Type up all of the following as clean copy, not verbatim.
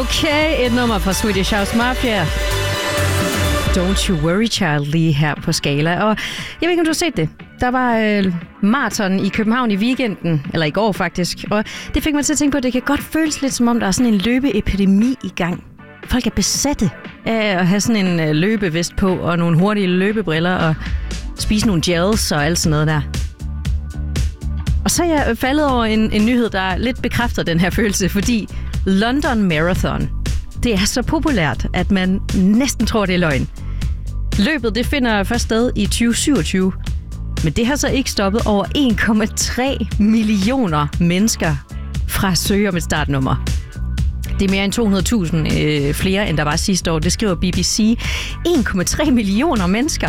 Okay, et nummer fra Swedish House Mafia. Don't You Worry Child lige her på Skala. Og jeg ved ikke, om du har set det. Der var maraton i København i weekenden, eller i går faktisk. Og det fik mig til at tænke på, at det kan godt føles lidt som om, der er sådan en løbeepidemi i gang. Folk er besatte af at have sådan en løbevest på, og nogle hurtige løbebriller, og spise nogle gels og alt sådan noget der. Og så er jeg faldet over en nyhed, der lidt bekræfter den her følelse, fordi London Marathon, det er så populært, at man næsten tror, det er løgn. Løbet det finder først sted i 2027, men det har så ikke stoppet over 1,3 millioner mennesker fra at søge om et startnummer. Det er mere end 200.000 flere, end der var sidste år. Det skriver BBC. 1,3 millioner mennesker.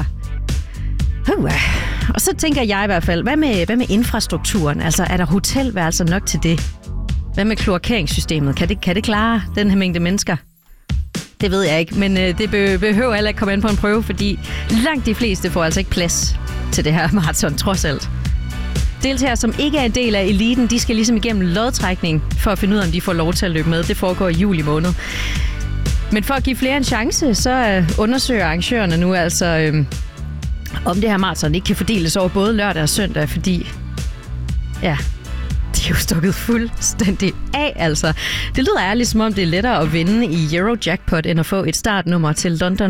Og så tænker jeg i hvert fald, hvad med infrastrukturen? Altså, er der hotelværelser nok til det? Hvad med kloakeringssystemet? Kan det klare den her mængde mennesker? Det ved jeg ikke, men det behøver heller ikke komme ind på en prøve, fordi langt de fleste får altså ikke plads til det her maraton, trods alt. Deltagere, som ikke er en del af eliten, de skal ligesom igennem lodtrækning for at finde ud af, om de får lov til at løbe med. Det foregår i juli måned. Men for at give flere en chance, så undersøger arrangørerne nu altså, om det her maraton ikke kan fordeles over både lørdag og søndag, fordi ja, de er jo stukket fuldstændig af, altså. Det lyder ærligt, som om det er lettere at vinde i Eurojackpot, end at få et startnummer til London